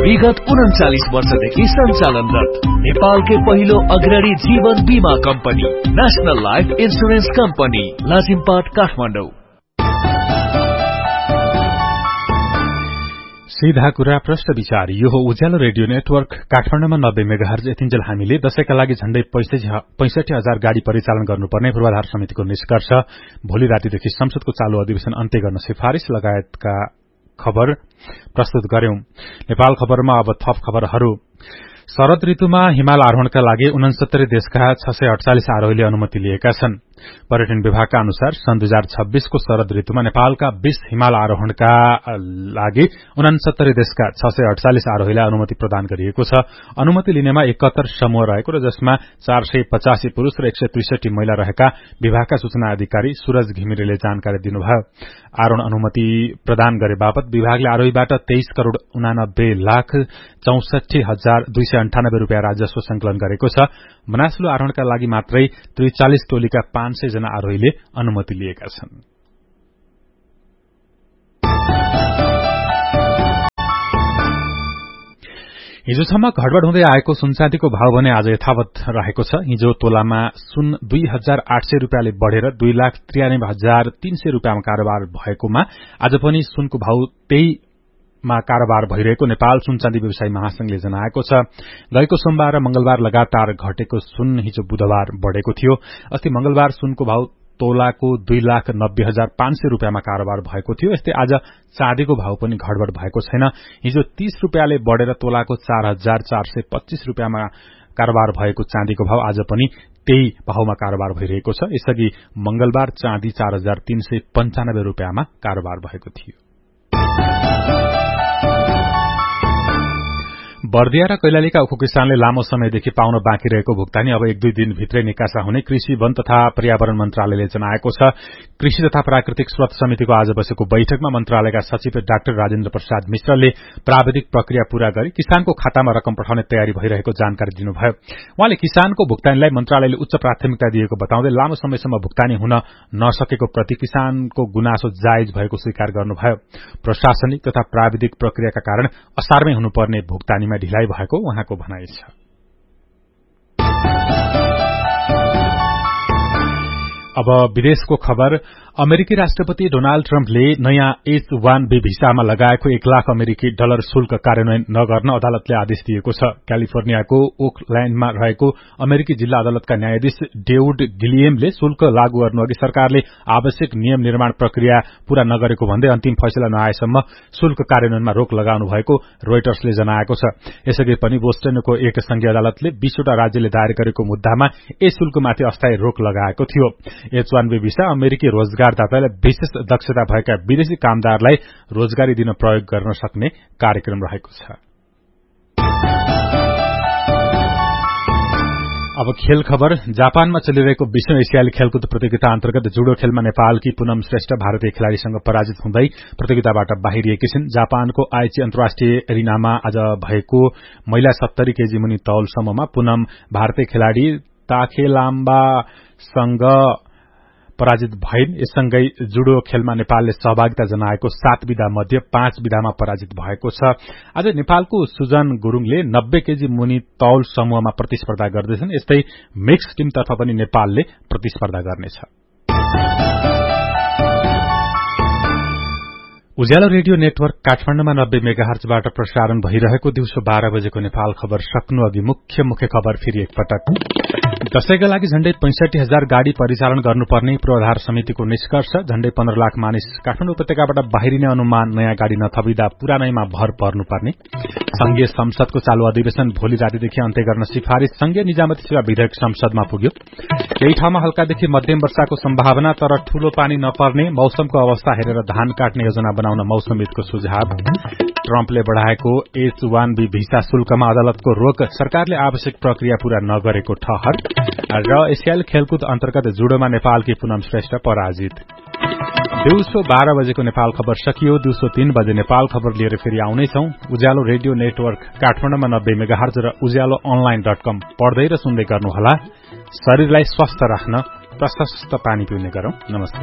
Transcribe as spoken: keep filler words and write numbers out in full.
विगत उन्चालिस वर्षदेखि सञ्चालनरत नेपालकै पहिलो अग्रणी जीवन बीमा company national life insurance company Lazimpat Kathmandu. सीधा कुरा प्रश्न विचार यो हो उज्यालो रेडियो नेटवर्क काठमाडौँमा नब्बे मेगाहर्ज यतिन्जेल हामीले दशैंका लागि झण्डै पैंसठी हजार गाड़ी परिचालन गर्नुपर्ने पूर्वाधार समितिको निष्कर्ष, भोलि रातिदेखि संसदको चालू अधिवेशन अन्त्य गर्न सिफारिश लगायतका खबर प्रस्तुत गर्यौं। नेपाल खबरमा अब थप खबरहरू। शरद ऋतुमा हिमाल आरोहणका लागि उनसत्तरी देशका छ सय अडचालिस आरोहीले अनुमति लिएका छन्। पर्यटन विभागका अनुसार सन् दुई हजार छब्बीस को शरद ऋतुमा नेपालका बीस हिमाल आरोहणका लागि उनसत्तरी देशका छ सय अडचालिस आरोहीलाई अनुमति प्रदान गरिएको छ। अनुमति लिनेमा एकहत्तर समूह रहेको र जसमा चार सय पचासी पुरूष र एक सय त्रिसठी महिला रहेका विभागका सूचना अधिकारी सूरज घिमिरेले जानकारी दिनुभयो। आरोहण अनुमति प्रदान गरे बापत विभागले आरोहीबाट तेइस करोड़ उनानब्बे लाख चौसठी हजार दुई सय अन्ठानब्बे रूपियाँ राजस्व संकलन गरेको छ। मनासलु आरोहणका लागि मात्रै त्रिचालिस टोलीका पाँच सय जना आरोहीले अनुमति लिएका छन्। हिजोसम्म घटबढ़ हुँदै आएको सुनचाँदीको भाव भने आज यथावत रहेको छ। हिजो तोलामा सुन दुई हजार आठ सय रूपियाँले बढ़ेर दुई लाख त्रियानब्बे हजार तीन सय रूपियाँमा कारोबार भएकोमा आज पनि सुनको भाव त्यही मा कारोबार भइरहेको नेपाल सुनचाँदी व्यवसायी महासंघले जनाएको छ। गएको सोमबार र मंगलबार लगातार घटेको सुन हिजो बुधबार बढ़ेको थियो। अस्ति मंगलबार सुनको भाव तोलाको दुई लाख नब्बे हजार पाँच सय रूपियाँमा कारोबार भएको थियो। यस्तै आज चाँदीको भाव पनि घटबढ़ भएको छैन। हिजो तीस रूपियाँले बढ़ेर तोलाको चार हजार चार सय पच्चीस रूपियाँमा कारोबार भएको चाँदीको भाव आज पनि त्यही भावमा कारोबार भइरहेको छ। यसअघि मंगलबार चाँदी चार हजार तीन सय पञ्चानब्बे रूपियाँमा कारोबार भएको थियो। बर्दिया र कैलालीका उखु किसानले लामो समयदेखि पाउन बाँकी रहेको भुक्तानी अब एक दुई दिनभित्रै निकासा हुने कृषि वन तथा पर्यावरण मन्त्रालयले जनाएको छ। कृषि तथा प्राकृतिक स्रोत समितिको आज बसेको बैठकमा मन्त्रालयका सचिव डाक्टर राजेन्द्र प्रसाद मिश्रले प्राविधिक प्रक्रिया पूरा गरी किसानको खातामा रकम पठाउने तयारी भइरहेको जानकारी दिनुभयो। उहाँले किसानको भुक्तानीलाई मन्त्रालयले उच्च प्राथमिकता दिएको बताउँदै लामो समयसम्म भुक्तानी हुन नसकेको प्रति किसानको गुनासो जायज भएको स्वीकार गर्नुभयो। प्रशासनिक तथा प्राविधिक प्रक्रियाका कारण असारमै हुनुपर्ने भुक्तानीमा ढिलाइ भएको उहाँको भनाइ छ। अब विदेशको खबर। अमेरिकी राष्ट्रपति डोनाल्ड ट्रम्पले नयाँ एच वन बी भिसामा लगाएको एक लाख अमेरिकी डलर शुल्क कार्यान्वयन नगर्न अदालतले आदेश दिएको छ। क्यालिफोर्नियाको ओकल्याण्डमा रहेको अमेरिकी जिल्ला अदालतका न्यायाधीश डेउड गिलियमले शुल्क लागू गर्नुअघि सरकारले आवश्यक नियम निर्माण प्रक्रिया पूरा नगरेको भन्दै अन्तिम फैसला नआएसम्म शुल्क कार्यान्वयनमा रोक लगाउनु भएको रोइटर्सले जनाएको छ। यसअघि पनि बोस्टनको एक संघीय अदालतले बीसवटा राज्यले दायर गरेको मुद्दामा यस शुल्कमाथि अस्थायी रोक लगाएको थियो। एच वन बी भिसा अमेरिकी रोजगारदातालाई विशेष दक्षता भएका विदेशी कामदारलाई रोजगारी दिन प्रयोग गर्न सक्ने कार्यक्रम रहेको छ। अब खेल खबर। जापानमा चलिरहेको विश्व एसियाली खेलकुद प्रतियोगिता अन्तर्गत जुडो खेलमा नेपालकी पूनम श्रेष्ठ भारतीय खेलाड़ीसँग पराजित हुँदै प्रतियोगिताबाट बाहिरिएकी छिन्। जापानको आइची अन्तर्राष्ट्रिय एरिनामा आज भएको महिला सत्तरी केजी मुनि तौल समूहमा पूनम भारतीय खेलाड़ी ताखेलाम्बासँग पराजित भइन्। यससँगै जुडो खेलमा नेपालले सहभागिता जनाएको सात विधा मध्ये पाँच विधामा पराजित भएको छ। आज नेपालको सुजन गुरूङले नब्बे केजी मुनि तौल समूहमा प्रतिस्पर्धा गर्दैछन्। यस्तै मिक्स टीमतर्फ पनि नेपालले प्रतिस्पर्धा गर्नेछ। उज्यालो रेडियो नेटवर्क काठमाडौँमा नब्बे मेगाहर्जबाट प्रसारण भइरहेको दिउँसो बाह्र बजेको नेपाल खबर सक्नु अघि मुख्य मुख्य खबर फेरि एकपटक। दशैंका लागि झण्डै पैंसठी हजार गाड़ी परिचालन गर्नुपर्ने पूर्वाधार समितिको निष्कर्ष। झण्डै पन्ध्र लाख मानिस काठमाडौँ उपत्यकाबाट बाहिरिने अनुमान। नयाँ गाड़ी नथपिँदा पुरानैमा भर पर्नुपर्ने। संघीय संसदको चालू अधिवेशन भोलि रातिदेखि अन्त्य गर्न सिफारिश। संघीय निजामती सेवा विधेयक संसदमा पुग्यो। केही ठाउँमा हल्कादेखि मध्यम वर्षाको सम्भावना तर ठूलो पानी नपर्ने। मौसमको अवस्था हेरेर धान काट्ने योजना बनाउन मौसमविदको सुझाव। ट्रम्पले बढ़ाएको एच वन बी भिसा शुल्कमा अदालतको रोक। सरकारले आवश्यक प्रक्रिया पूरा नगरेको ठहर। र एसियाली खेलकुद अन्तर्गत जुडोमा नेपालकी पूनम श्रेष्ठ पराजित। दिउँसो बाह्र बजेको नेपाल खबर सकियो। दिउँसो तीन बजे नेपाल खबर लिएर फेरि आउनेछौं। उज्यालो रेडियो नेटवर्क काठमाडौँमा नब्बे मेगाहर्ज र उज्यालो अनलाइन डट कम पढ्दै र सुन्दै गर्नुहोला। शरीरलाई स्वस्थ राख्न प्रशस्त पानी पिउने गरौं। नमस्कार।